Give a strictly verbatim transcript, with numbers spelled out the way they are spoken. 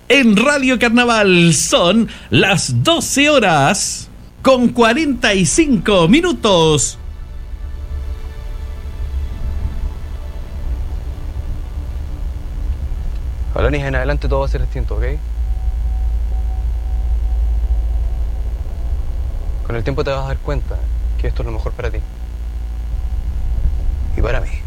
En Radio Carnaval son las doce horas con cuarenta y cinco minutos. Alanis, en adelante todo va a ser distinto, ¿ok? Con el tiempo te vas a dar cuenta que esto es lo mejor para ti. Y para mí.